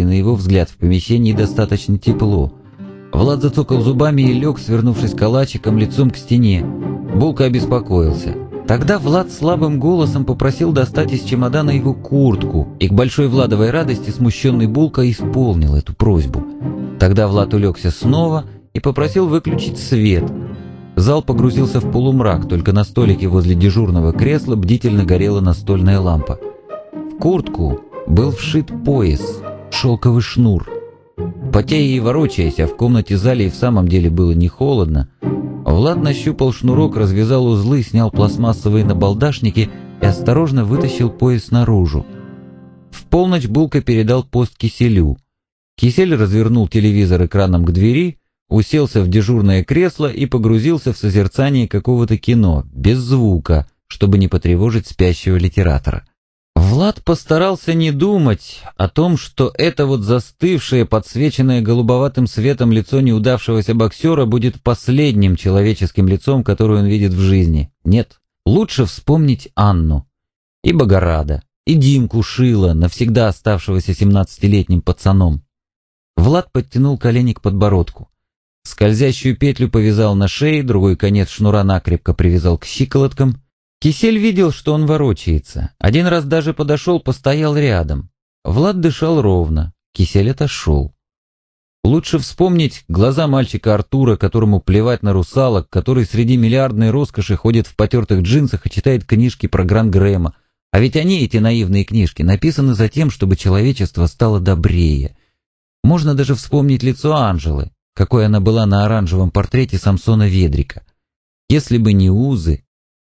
и на его взгляд в помещении достаточно тепло. Влад зацокал зубами и лег, свернувшись калачиком лицом к стене. Булка обеспокоился. Тогда Влад слабым голосом попросил достать из чемодана его куртку, и к большой Владовой радости смущенный Булка исполнил эту просьбу. Тогда Влад улегся снова и попросил выключить свет. Зал погрузился в полумрак, только на столике возле дежурного кресла бдительно горела настольная лампа. В куртку был вшит пояс, шелковый шнур. Потея и ворочаясь, а в комнате зале и в самом деле было не холодно, Влад нащупал шнурок, развязал узлы, снял пластмассовые набалдашники и осторожно вытащил пояс наружу. В полночь Булка передал пост Киселю. Кисель развернул телевизор экраном к двери, уселся в дежурное кресло и погрузился в созерцание какого-то кино, без звука, чтобы не потревожить спящего литератора. Влад постарался не думать о том, что это вот застывшее, подсвеченное голубоватым светом лицо неудавшегося боксера будет последним человеческим лицом, которое он видит в жизни. Нет, лучше вспомнить Анну, и Богорада, и Димку Шила, навсегда оставшегося 17-летним пацаном. Влад подтянул колени к подбородку. Скользящую петлю повязал на шее, другой конец шнура накрепко привязал к щиколоткам. Кисель видел, что он ворочается. Один раз даже подошел, постоял рядом. Влад дышал ровно. Кисель отошел. Лучше вспомнить глаза мальчика Артура, которому плевать на русалок, который среди миллиардной роскоши ходит в потертых джинсах и читает книжки про Гран-Грэма. А ведь они, эти наивные книжки, написаны за тем, чтобы человечество стало добрее. Можно даже вспомнить лицо Анжелы, какой она была на оранжевом портрете Самсона Ведрика. Если бы не узы,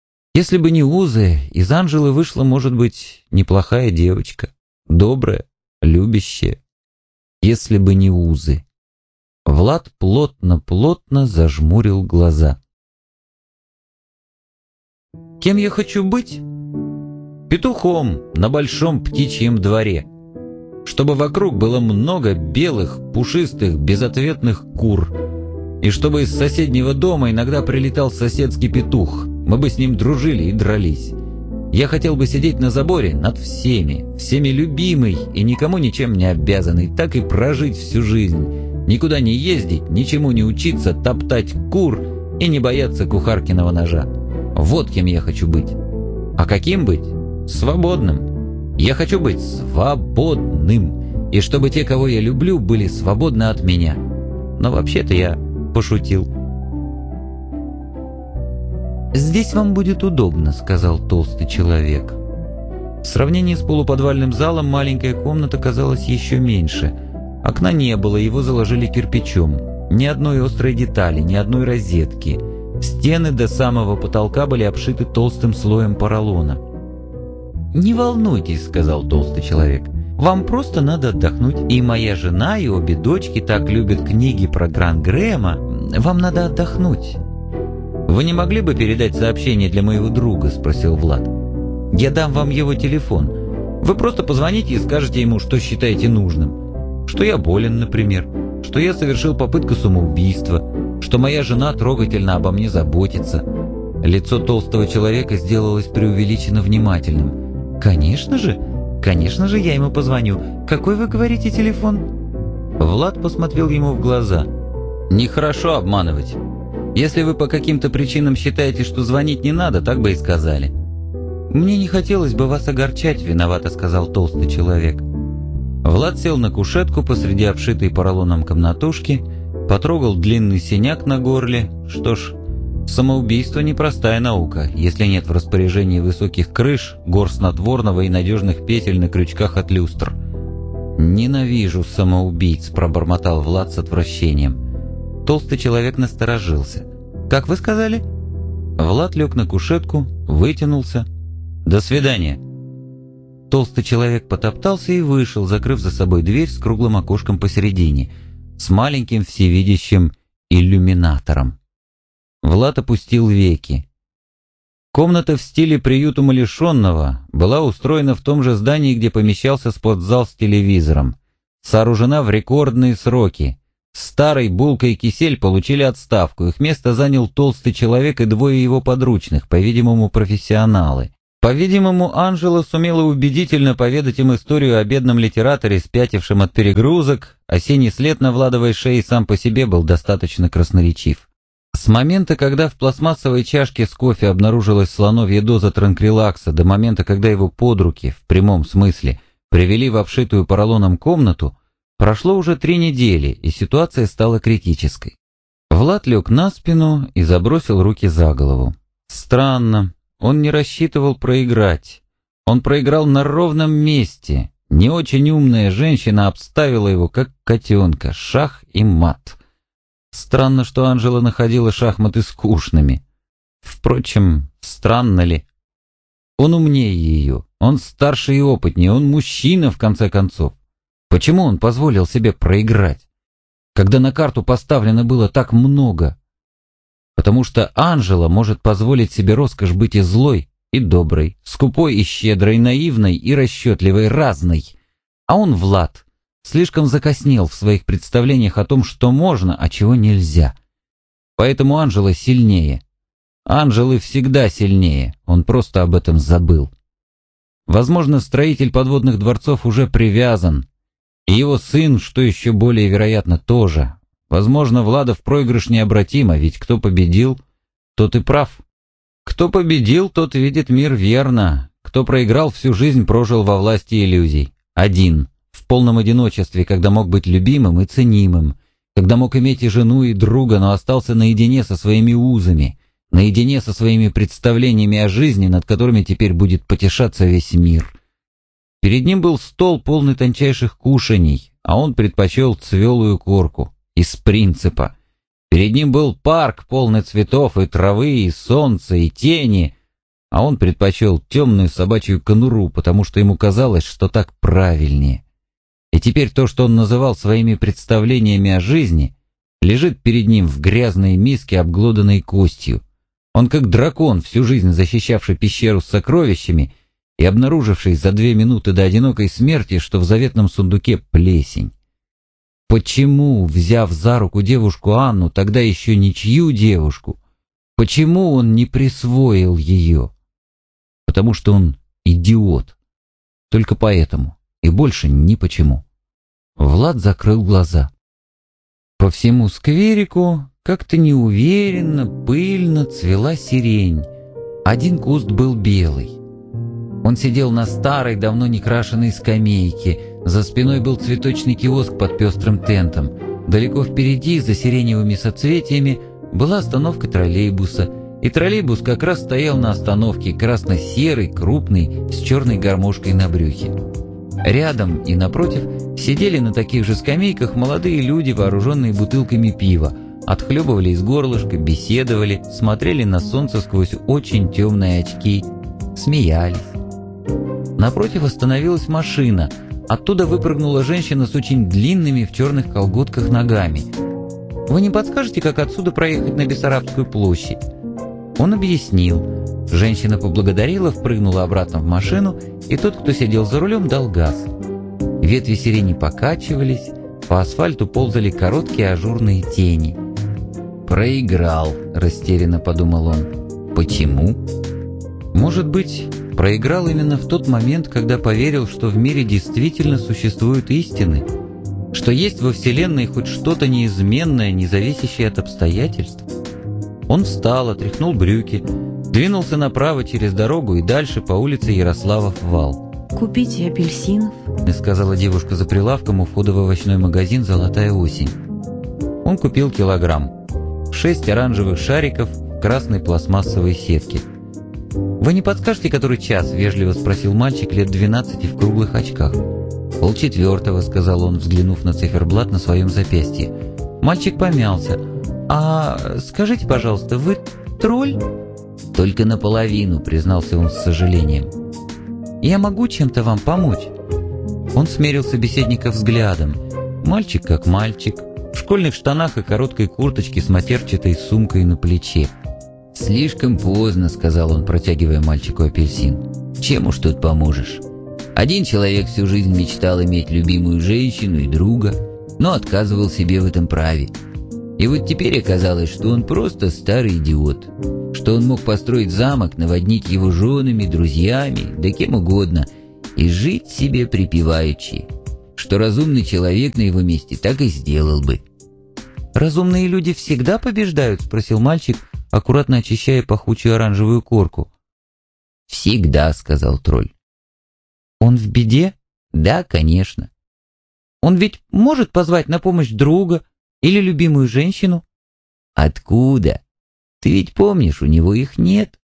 из Анжелы вышла, может быть, неплохая девочка, добрая, любящая. Если бы не узы. Влад плотно-плотно зажмурил глаза. Кем я хочу быть? Петухом на большом птичьем дворе. Чтобы вокруг было много белых, пушистых, безответных кур. И чтобы из соседнего дома иногда прилетал соседский петух. Мы бы с ним дружили и дрались. Я хотел бы сидеть на заборе над всеми любимый и никому ничем не обязанный, так и прожить всю жизнь. Никуда не ездить, ничему не учиться, топтать кур и не бояться кухаркиного ножа. Вот кем я хочу быть. А каким быть? Свободным. Я хочу быть свободным. И чтобы те, кого я люблю, были свободны от меня. Но вообще-то я пошутил. «Здесь вам будет удобно», — сказал толстый человек. В сравнении с полуподвальным залом маленькая комната казалась еще меньше. Окна не было, его заложили кирпичом. Ни одной острой детали, ни одной розетки. Стены до самого потолка были обшиты толстым слоем поролона. «Не волнуйтесь», — сказал толстый человек. «Вам просто надо отдохнуть. И моя жена, и обе дочки так любят книги про Гран-Грэма. Вам надо отдохнуть». «Вы не могли бы передать сообщение для моего друга?» — спросил Влад. «Я дам вам его телефон. Вы просто позвоните и скажете ему, что считаете нужным. Что я болен, например. Что я совершил попытку самоубийства. Что моя жена трогательно обо мне заботится». Лицо толстого человека сделалось преувеличенно внимательным. «Конечно же, я ему позвоню. Какой, вы говорите, телефон?» Влад посмотрел ему в глаза. «Нехорошо обманывать. Если вы по каким-то причинам считаете, что звонить не надо, так бы и сказали». «Мне не хотелось бы вас огорчать», — виновато сказал толстый человек. Влад сел на кушетку посреди обшитой поролоном комнатушки, потрогал длинный синяк на горле. Что ж, самоубийство — непростая наука, если нет в распоряжении высоких крыш, гор снотворного и надежных петель на крючках от люстр. «Ненавижу самоубийц», — пробормотал Влад с отвращением. Толстый человек насторожился. «Как вы сказали?» Влад лег на кушетку, вытянулся. «До свидания». Толстый человек потоптался и вышел, закрыв за собой дверь с круглым окошком посередине, с маленьким всевидящим иллюминатором. Влад опустил веки. Комната в стиле приют умалишенного была устроена в том же здании, где помещался спортзал с телевизором. Сооружена в рекордные сроки. Старый Булка и Кисель получили отставку, их место занял толстый человек и двое его подручных, по-видимому, профессионалы. По-видимому, Анжела сумела убедительно поведать им историю о бедном литераторе, спятившем от перегрузок, а синий след на Владовой шее сам по себе был достаточно красноречив. С момента, когда в пластмассовой чашке с кофе обнаружилась слоновья доза транквилакса, до момента, когда его под руки, в прямом смысле, привели в обшитую поролоном комнату, прошло уже 3 недели, и ситуация стала критической. Влад лег на спину и забросил руки за голову. Странно. Он не рассчитывал проиграть. Он проиграл на ровном месте. Не очень умная женщина обставила его, как котенка, шах и мат. Странно, что Анжела находила шахматы скучными. Впрочем, странно ли? Он умнее ее, он старше и опытнее, он мужчина, в конце концов. Почему он позволил себе проиграть, когда на карту поставлено было так много? Потому что Анжела может позволить себе роскошь быть и злой, и доброй, скупой и щедрой, наивной и расчетливой, разной. А он, Влад, слишком закоснел в своих представлениях о том, что можно, а чего нельзя. Поэтому Анжела сильнее. Анжелы всегда сильнее, он просто об этом забыл. Возможно, строитель подводных дворцов уже привязан, и его сын, что еще более вероятно, тоже. Возможно, Владов проигрыш необратим, а ведь кто победил, тот и прав. Кто победил, тот видит мир верно. Кто проиграл, всю жизнь прожил во власти иллюзий. Один, в полном одиночестве, когда мог быть любимым и ценимым, когда мог иметь и жену, и друга, но остался наедине со своими узами, наедине со своими представлениями о жизни, над которыми теперь будет потешаться весь мир. Перед ним был стол, полный тончайших кушаний, а он предпочел цвелую корку. Из принципа. Перед ним был парк, полный цветов и травы, и солнца, и тени, а он предпочел темную собачью конуру, потому что ему казалось, что так правильнее. И теперь то, что он называл своими представлениями о жизни, лежит перед ним в грязной миске, обглоданной костью. Он как дракон, всю жизнь защищавший пещеру с сокровищами и обнаруживший за 2 минуты до одинокой смерти, что в заветном сундуке плесень. Почему, взяв за руку девушку Анну, тогда еще ничью девушку, почему он не присвоил ее? Потому что он идиот. Только поэтому. И больше ни почему. Влад закрыл глаза. По всему скверику как-то неуверенно, пыльно цвела сирень. Один куст был белый. Он сидел на старой, давно не крашеной скамейке. За спиной был цветочный киоск под пестрым тентом. Далеко впереди, за сиреневыми соцветиями, была остановка троллейбуса. И троллейбус как раз стоял на остановке, красно-серый, крупный, с черной гармошкой на брюхе. Рядом и напротив сидели на таких же скамейках молодые люди, вооруженные бутылками пива, отхлебывали из горлышка, беседовали, смотрели на солнце сквозь очень темные очки, смеялись. Напротив остановилась машина. Оттуда выпрыгнула женщина с очень длинными в черных колготках ногами. «Вы не подскажете, как отсюда проехать на Бессарабскую площадь?» Он объяснил. Женщина поблагодарила, впрыгнула обратно в машину, и тот, кто сидел за рулем, дал газ. Ветви сирени покачивались, по асфальту ползали короткие ажурные тени. «Проиграл», — растерянно подумал он. «Почему?» Может быть, проиграл именно в тот момент, когда поверил, что в мире действительно существуют истины, что есть во Вселенной хоть что-то неизменное, не зависящее от обстоятельств. Он встал, отряхнул брюки, двинулся направо через дорогу и дальше по улице Ярославов-Вал. «Купите апельсинов», — сказала девушка за прилавком у входа в овощной магазин «Золотая осень». Он купил килограмм. 6 оранжевых шариков в красной пластмассовой сетке. «Вы не подскажете, который час?» — вежливо спросил мальчик лет 12 в круглых очках. «4:30», — сказал он, взглянув на циферблат на своем запястье. Мальчик помялся. «А скажите, пожалуйста, вы тролль?» «Только наполовину», — признался он с сожалением. «Я могу чем-то вам помочь?» Он смерил собеседника взглядом. Мальчик как мальчик, в школьных штанах и короткой курточке с матерчатой сумкой на плече. «Слишком поздно», — сказал он, протягивая мальчику апельсин. «Чем уж тут поможешь? Один человек всю жизнь мечтал иметь любимую женщину и друга, но отказывал себе в этом праве. И вот теперь оказалось, что он просто старый идиот, что он мог построить замок, наводнить его женами, друзьями, да кем угодно, и жить себе припеваючи, что разумный человек на его месте так и сделал бы. «Разумные люди всегда побеждают?» — спросил мальчик, аккуратно очищая пахучую оранжевую корку. «Всегда», — сказал тролль. «Он в беде?» «Да, конечно». «Он ведь может позвать на помощь друга или любимую женщину?» «Откуда? Ты ведь помнишь, у него их нет».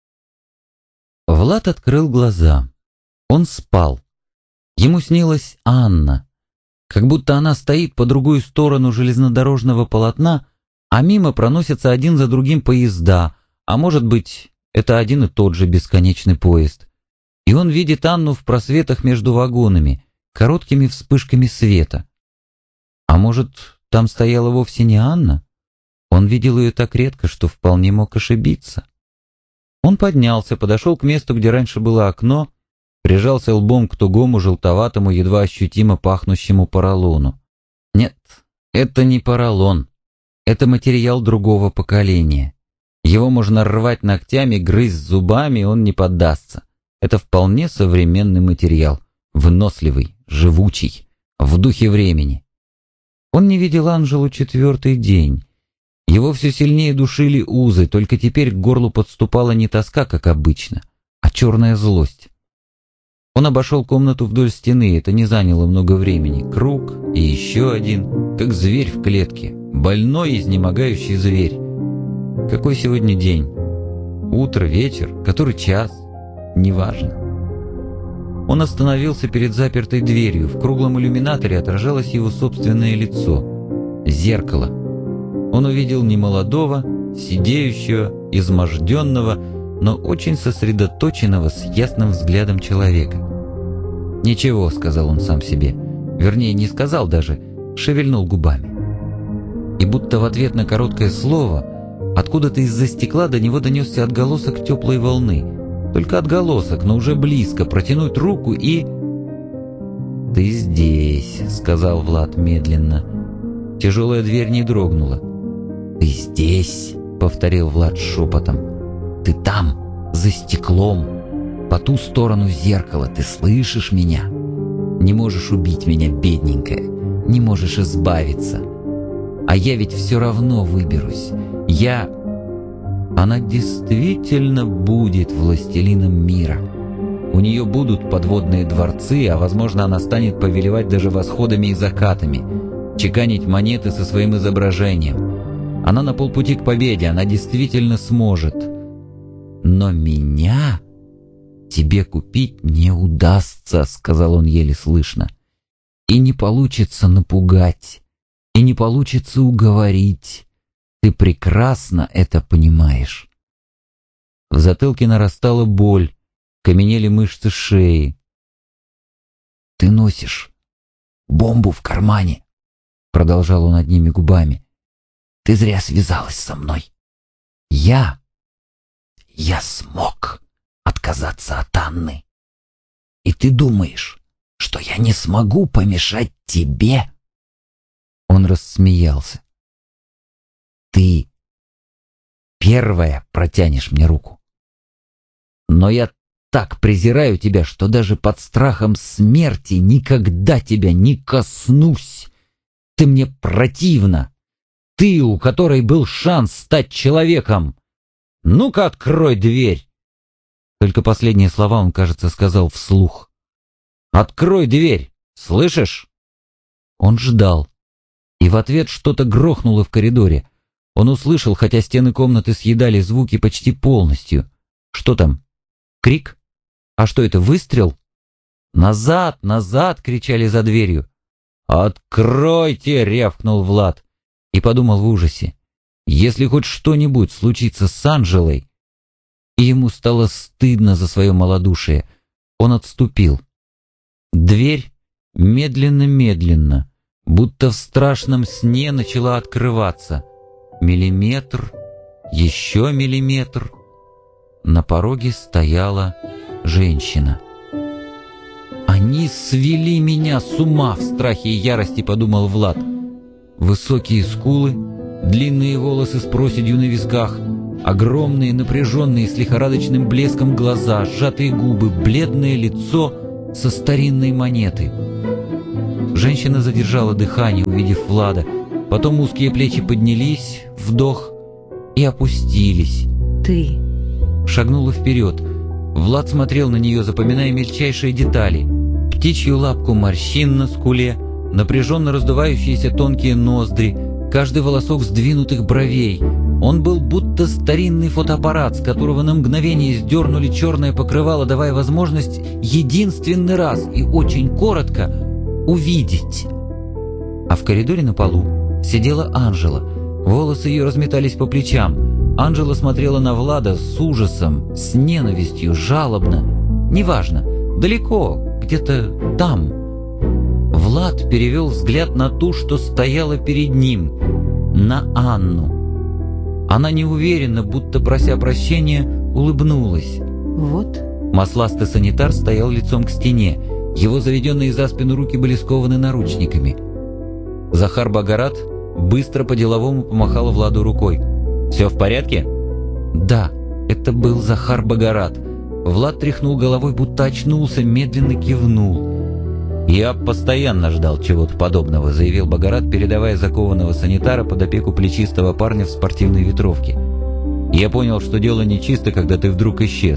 Влад открыл глаза. Он спал. Ему снилась Анна, как будто она стоит по другую сторону железнодорожного полотна, а мимо проносятся один за другим поезда, а может быть, это один и тот же бесконечный поезд. И он видит Анну в просветах между вагонами, короткими вспышками света. А может, там стояла вовсе не Анна? Он видел ее так редко, что вполне мог ошибиться. Он поднялся, подошел к месту, где раньше было окно, прижался лбом к тугому, желтоватому, едва ощутимо пахнущему поролону. Нет, это не поролон. Это материал другого поколения. Его можно рвать ногтями, грызть зубами, он не поддастся. Это вполне современный материал, выносливый, живучий, в духе времени. Он не видел Анжелу 4-й день. Его все сильнее душили узы, только теперь к горлу подступала не тоска, как обычно, а черная злость. Он обошел комнату вдоль стены, это не заняло много времени. Круг и еще один, как зверь в клетке, больной, изнемогающий зверь. Какой сегодня день? Утро, вечер, который час? Неважно. Он остановился перед запертой дверью. В круглом иллюминаторе отражалось его собственное лицо. Зеркало. Он увидел немолодого, сидеющего, изможденного, но очень сосредоточенного, с ясным взглядом человека. «Ничего», — сказал он сам себе. Вернее, не сказал даже, шевельнул губами. И будто в ответ на короткое слово откуда-то из-за стекла до него донесся отголосок теплой волны. Только отголосок, но уже близко, протянуть руку и... «Ты здесь», — сказал Влад медленно. Тяжелая дверь не дрогнула. «Ты здесь», — повторил Влад шепотом. «Ты там, за стеклом, по ту сторону зеркала, ты слышишь меня? Не можешь убить меня, бедненькая, не можешь избавиться. А я ведь все равно выберусь. Она действительно будет властелином мира. У нее будут подводные дворцы, а возможно, она станет повелевать даже восходами и закатами, чеканить монеты со своим изображением. Она на полпути к победе, она действительно сможет. Но меня тебе купить не удастся, сказал он еле слышно. И не получится напугать, и не получится уговорить. Ты прекрасно это понимаешь. В затылке нарастала боль, каменели мышцы шеи. «Ты носишь бомбу в кармане», — продолжал он одними губами. «Ты зря связалась со мной. Я смог отказаться от Анны. И ты думаешь, что я не смогу помешать тебе?» Он рассмеялся. «Ты первая протянешь мне руку. Но я так презираю тебя, что даже под страхом смерти никогда тебя не коснусь. Ты мне противна. Ты, у которой был шанс стать человеком. Ну-ка, открой дверь!» Только последние слова он, кажется, сказал вслух. «Открой дверь! Слышишь?» Он ждал. И в ответ что-то грохнуло в коридоре. Он услышал, хотя стены комнаты съедали звуки почти полностью. Что там? Крик? А что это, выстрел? «Назад! Назад!» — кричали за дверью. «Откройте!» — рявкнул Влад. И подумал в ужасе. Если хоть что-нибудь случится с Анжелой... И ему стало стыдно за свое малодушие. Он отступил. Дверь медленно-медленно, будто в страшном сне, начала открываться. Миллиметр, еще миллиметр. На пороге стояла женщина. «Они свели меня с ума!» — в страхе и ярости подумал Влад. Высокие скулы, длинные волосы с проседью на висках, огромные, напряженные, с лихорадочным блеском глаза, сжатые губы, бледное лицо со старинной монетой. Женщина задержала дыхание, увидев Влада. Потом узкие плечи поднялись, вдох, и опустились. «Ты...» Шагнула вперед. Влад смотрел на нее, запоминая мельчайшие детали. Птичью лапку морщин на скуле, напряженно раздувающиеся тонкие ноздри, каждый волосок сдвинутых бровей. Он был будто старинный фотоаппарат, с которого на мгновение сдернули черное покрывало, давая возможность единственный раз и очень коротко увидеть. А в коридоре на полу сидела Анжела. Волосы ее разметались по плечам. Анжела смотрела на Влада с ужасом, с ненавистью, жалобно. Неважно, далеко, где-то там. Влад перевел взгляд на ту, что стояла перед ним, на Анну. Она неуверенно, будто прося прощения, улыбнулась. «Вот». Масластый санитар стоял лицом к стене. Его заведенные за спину руки были скованы наручниками. Захар Богорат быстро по-деловому помахал Владу рукой. «Все в порядке?» Да, это был Захар Богорат. Влад тряхнул головой, будто очнулся, медленно кивнул. «Я постоянно ждал чего-то подобного», — заявил Богорат, передавая закованного санитара под опеку плечистого парня в спортивной ветровке. «Я понял, что дело нечисто, когда ты вдруг исчез.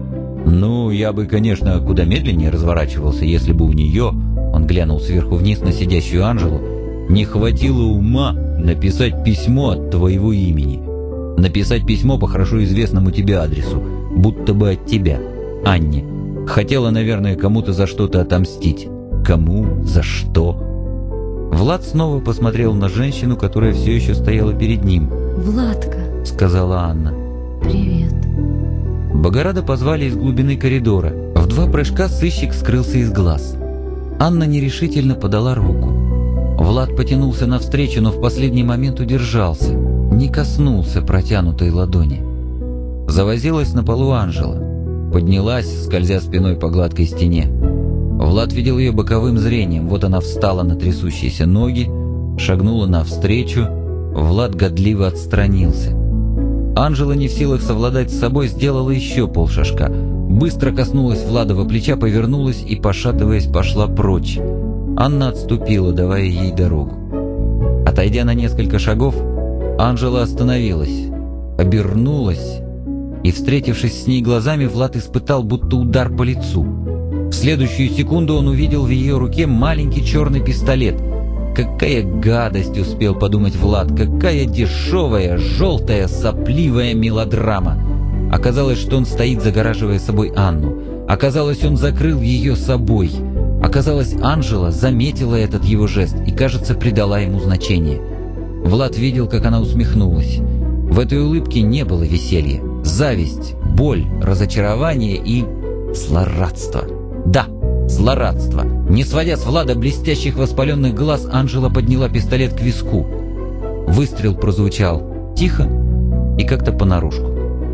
Ну, я бы, конечно, куда медленнее разворачивался, если бы у нее...» Он глянул сверху вниз на сидящую Анжелу. «Не хватило ума написать письмо от твоего имени. Написать письмо по хорошо известному тебе адресу, будто бы от тебя, Анне. Хотела, наверное, кому-то за что-то отомстить. Кому? За что?» Влад снова посмотрел на женщину, которая все еще стояла перед ним. «Владка», — сказала Анна. «Привет». Богорада позвали из глубины коридора. В 2 прыжка сыщик скрылся из глаз. Анна нерешительно подала руку. Влад потянулся навстречу, но в последний момент удержался, не коснулся протянутой ладони. Завозилась на полу Анжела. Поднялась, скользя спиной по гладкой стене. Влад видел ее боковым зрением. Вот она встала на трясущиеся ноги, шагнула навстречу. Влад годливо отстранился. Анжела, не в силах совладать с собой, сделала еще полшажка. Быстро коснулась Владова плеча, повернулась и, пошатываясь, пошла прочь. Анна отступила, давая ей дорогу. Отойдя на несколько шагов, Анжела остановилась, обернулась, и, встретившись с ней глазами, Влад испытал будто удар по лицу. В следующую секунду он увидел в ее руке маленький черный пистолет. «Какая гадость!» — успел подумать Влад. «Какая дешевая, желтая, сопливая мелодрама!» Оказалось, что он стоит, загораживая собой Анну. Оказалось, он закрыл ее собой. Оказалось, Анжела заметила этот его жест и, кажется, придала ему значение. Влад видел, как она усмехнулась. В этой улыбке не было веселья. Зависть, боль, разочарование и злорадство. Да, злорадство. Не сводя с Влада блестящих воспаленных глаз, Анжела подняла пистолет к виску. Выстрел прозвучал тихо и как-то понарошку.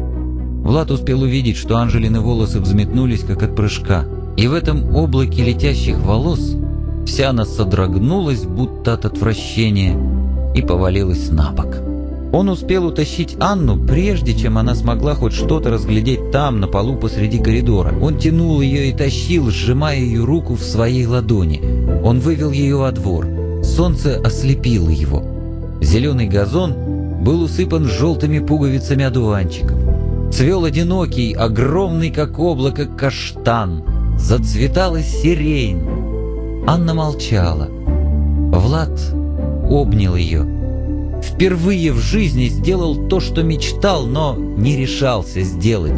Влад успел увидеть, что Анжелины волосы взметнулись, как от прыжка. И в этом облаке летящих волос вся она содрогнулась, будто от отвращения, и повалилась на бок. Он успел утащить Анну, прежде чем она смогла хоть что-то разглядеть там, на полу посреди коридора. Он тянул ее и тащил, сжимая ее руку в своей ладони. Он вывел ее во двор. Солнце ослепило его. Зеленый газон был усыпан желтыми пуговицами одуванчиков. Цвел одинокий, огромный, как облако, каштан. Зацветала сирень. Анна молчала. Влад обнял ее. Впервые в жизни сделал то, что мечтал, но не решался сделать.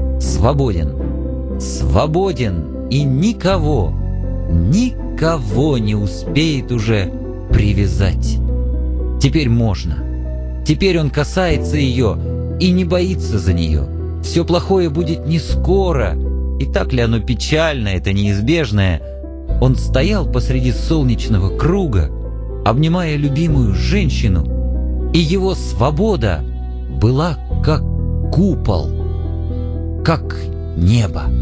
Свободен. Свободен, и никого не успеет уже привязать. Теперь можно. Теперь он касается ее и не боится за нее. Все плохое будет не скоро. И так ли оно печально, это неизбежное? Он стоял посреди солнечного круга, обнимая любимую женщину, и его свобода была как купол, как небо.